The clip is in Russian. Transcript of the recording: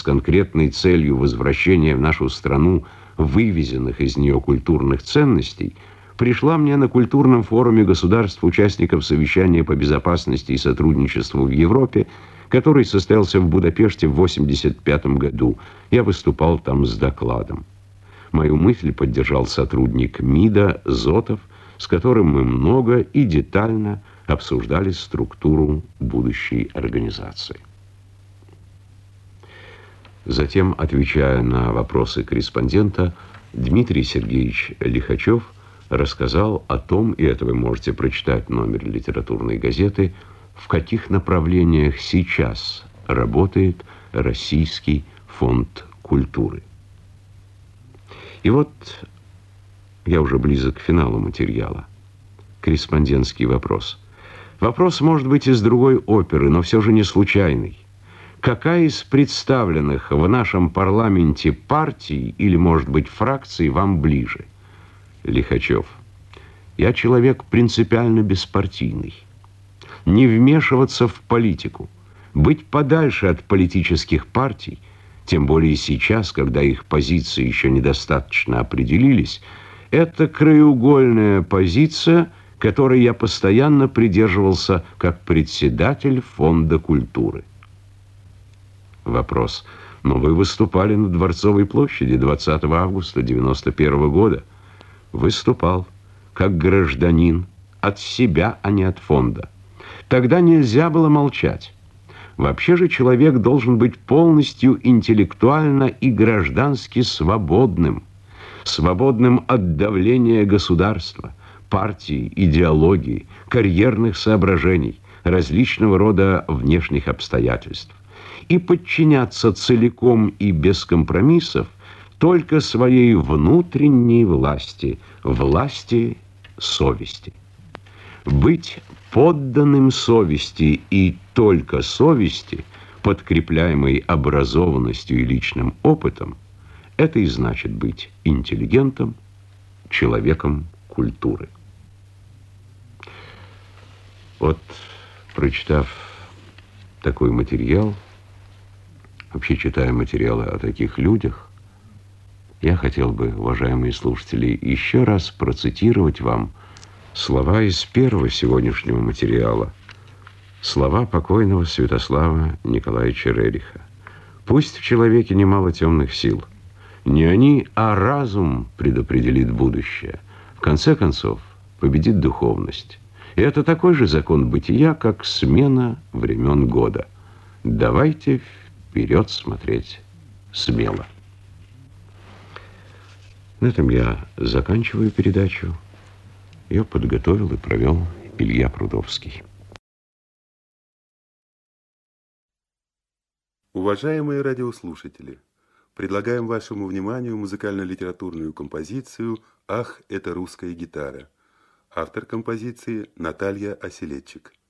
конкретной целью возвращения в нашу страну вывезенных из нее культурных ценностей, пришла мне на культурном форуме государств-участников совещания по безопасности и сотрудничеству в Европе, который состоялся в Будапеште в 1985 году. Я выступал там с докладом. Мою мысль поддержал сотрудник МИДа Зотов, с которым мы много и детально обсуждали структуру будущей организации. Затем, отвечая на вопросы корреспондента, Дмитрий Сергеевич Лихачев рассказал о том, и это вы можете прочитать в номере литературной газеты, в каких направлениях сейчас работает Российский фонд культуры. И вот я уже близок к финалу материала. Корреспондентский вопрос. Вопрос может быть из другой оперы, но все же не случайный. Какая из представленных в нашем парламенте партий или, может быть, фракций вам ближе? Лихачев. Я человек принципиально беспартийный. Не вмешиваться в политику, быть подальше от политических партий, тем более сейчас, когда их позиции еще недостаточно определились, это краеугольная позиция, которой я постоянно придерживался как председатель Фонда культуры. Вопрос. Но вы выступали на Дворцовой площади 20 августа 1991 года. Выступал как гражданин от себя, а не от фонда. Тогда нельзя было молчать. Вообще же человек должен быть полностью интеллектуально и граждански свободным. Свободным от давления государства, партии, идеологии, карьерных соображений, различного рода внешних обстоятельств. И подчиняться целиком и без компромиссов только своей внутренней власти, власти совести. Быть подданным совести и только совести, подкрепляемой образованностью и личным опытом, это и значит быть интеллигентом, человеком культуры. Вот, прочитав такой материал, вообще читая материалы о таких людях, я хотел бы, уважаемые слушатели, еще раз процитировать вам слова из первого сегодняшнего материала, слова покойного Святослава Николаевича Рериха. «Пусть в человеке немало темных сил. Не они, а разум предопределит будущее. В конце концов, победит духовность. И это такой же закон бытия, как смена времен года. Давайте вперед смотреть смело». На этом я заканчиваю передачу. Ее подготовил и провел Илья Прудовский. Уважаемые радиослушатели, предлагаем вашему вниманию музыкально-литературную композицию «Ах, это русская гитара». Автор композиции Наталья Оселедчик.